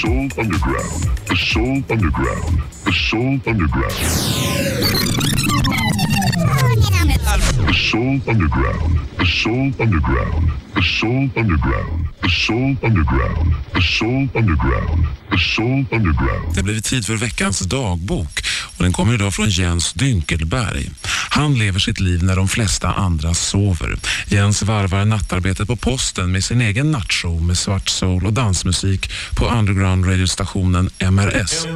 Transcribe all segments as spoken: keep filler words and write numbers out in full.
Soul Underground. The Soul Underground. The Soul Underground. The Soul Underground. The Soul Underground. The Soul Underground. The Soul Underground. The Soul Underground. The Soul Underground. Det har blivit tid för veckans dagbok och den kommer idag från Jens Dynkelberg. Han lever sitt liv när de flesta andra sover. Jens varvar nattarbetet på posten med sin egen nattshow med svart soul och dansmusik på underground radiostationen M R S.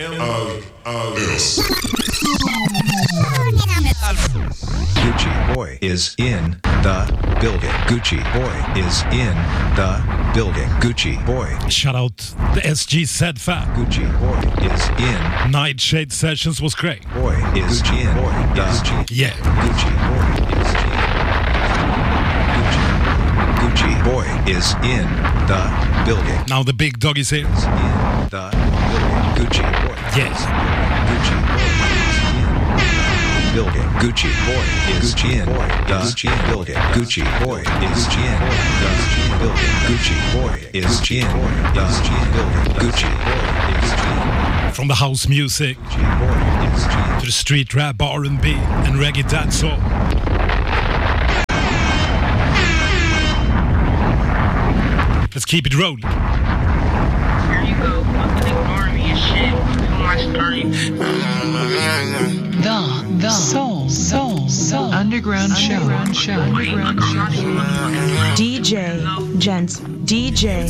Gucci Boy is in the building. Gucci Boy is in the building. Gucci Boy. Shout out the S G Z fan. Gucci Boy is in. Nightshade Sessions was great. Boy is Gucci in. Boy the yeah. Gucci Boy is in. Gucci. Gucci Boy is in the building. Now the big dog is here. Is in the building. Gucci Boy. Yes. Gucci Boy is in the building. Gucci Boy is Gucci in the Gucci building. Gucci Boy is Gucci in the Gucci building. Gucci Boy is Gucci in the Gucci building. Gucci Boy is Gucci. From the house music to the street rap, R and B and reggae dancehall. Let's keep it rolling. Here you go, fucking ignore me and shit. On my screen. The the soul soul soul underground show underground show. Underground show. D J Gents D J